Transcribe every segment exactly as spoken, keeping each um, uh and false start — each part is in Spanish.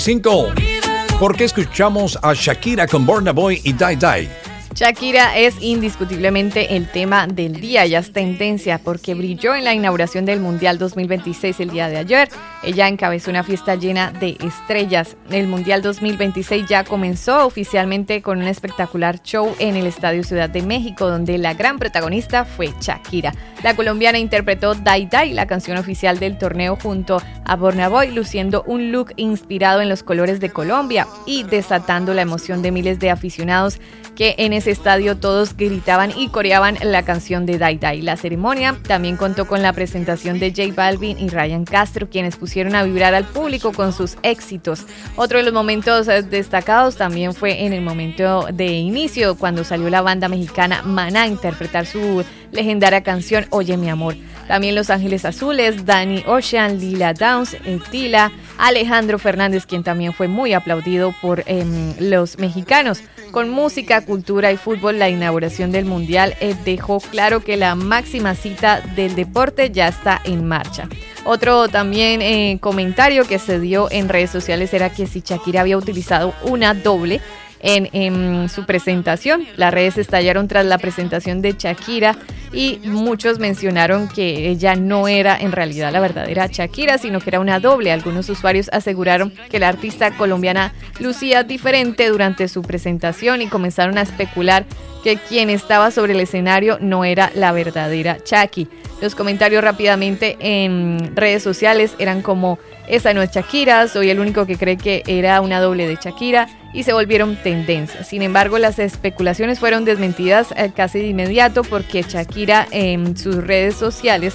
cinco. ¿Por qué escuchamos a Shakira con Burna Boy y Die Die? Shakira es indiscutiblemente el tema del día, ya es tendencia porque brilló en la inauguración del Mundial dos mil veintiséis el día de ayer. Ella encabezó una fiesta llena de estrellas. El Mundial dos mil veintiséis ya comenzó oficialmente con un espectacular show en el Estadio Ciudad de México, donde la gran protagonista fue Shakira. La colombiana interpretó Die Die, la canción oficial del torneo, junto a Burna Boy, luciendo un look inspirado en los colores de Colombia y desatando la emoción de miles de aficionados que en ese estadio todos gritaban y coreaban la canción de Die Die. La ceremonia también contó con la presentación de J Balvin y Ryan Castro, quienes pusieron a vibrar al público con sus éxitos. Otro de los momentos destacados también fue en el momento de inicio, cuando salió la banda mexicana Maná a interpretar su legendaria canción Oye mi amor. También Los Ángeles Azules, Danny Ocean, Lila Downs, Tila, Alejandro Fernández, quien también fue muy aplaudido por eh, los mexicanos. Con música, cultura y fútbol, la inauguración del Mundial eh, dejó claro que la máxima cita del deporte ya está en marcha. Otro también eh, comentario que se dio en redes sociales era que si Shakira había utilizado una doble En, en su presentación. Las redes estallaron tras la presentación de Shakira y muchos mencionaron que ella no era en realidad la verdadera Shakira, sino que era una doble. Algunos usuarios aseguraron que la artista colombiana lucía diferente durante su presentación y comenzaron a especular que quien estaba sobre el escenario no era la verdadera Shaki. Los comentarios rápidamente en redes sociales eran como: esa no es Shakira, soy el único que cree que era una doble de Shakira, y se volvieron tendencia. Sin embargo, las especulaciones fueron desmentidas eh, casi de inmediato, porque Shakira en sus redes sociales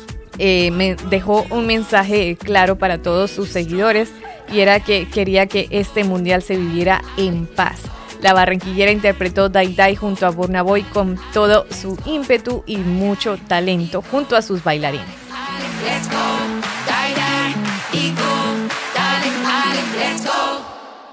eh, me dejó un mensaje claro para todos sus seguidores, y era que quería que este mundial se viviera en paz. La barranquillera interpretó Die Die junto a Burna Boy con todo su ímpetu y mucho talento junto a sus bailarines. Let's go, die, die, y go, dale, dale, let's go.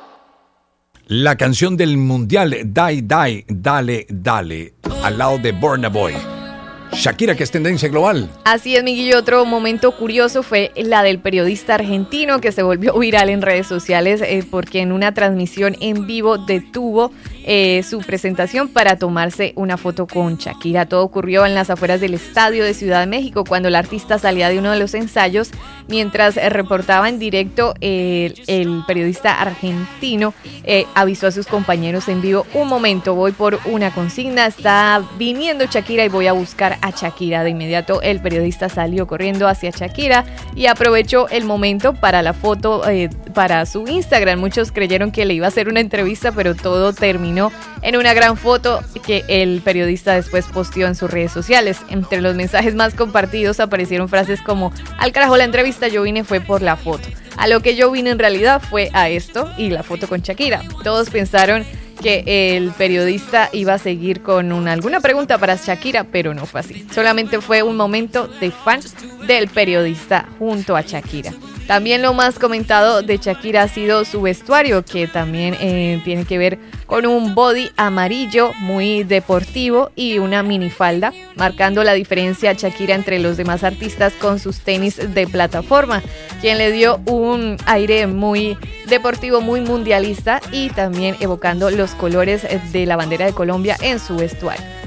La canción del Mundial, Die Die, Dale Dale, al lado de Burna Boy. Shakira, que es tendencia global. Así es, Miguel. Otro momento curioso fue la del periodista argentino, que se volvió viral en redes sociales eh, porque en una transmisión en vivo detuvo eh, su presentación para tomarse una foto con Shakira. Todo ocurrió en las afueras del estadio de Ciudad de México, cuando la artista salía de uno de los ensayos. Mientras eh, reportaba en directo, eh, el periodista argentino eh, avisó a sus compañeros en vivo: un momento, voy por una consigna, está viniendo Shakira y voy a buscar a Shakira. De inmediato el periodista salió corriendo hacia Shakira y aprovechó el momento para la foto eh, para su Instagram. Muchos creyeron que le iba a hacer una entrevista, pero todo terminó en una gran foto que el periodista después posteó en sus redes sociales. Entre los mensajes más compartidos aparecieron frases como: al carajo la entrevista, yo vine fue por la foto. A lo que yo vine en realidad fue a esto y la foto con Shakira. Todos pensaron que el periodista iba a seguir con una, alguna pregunta para Shakira, pero no fue así. Solamente fue un momento de fan del periodista junto a Shakira. También lo más comentado de Shakira ha sido su vestuario, que también eh, tiene que ver con un body amarillo muy deportivo y una minifalda, marcando la diferencia a Shakira entre los demás artistas con sus tenis de plataforma, quien le dio un aire muy deportivo, muy mundialista, y también evocando los colores de la bandera de Colombia en su vestuario.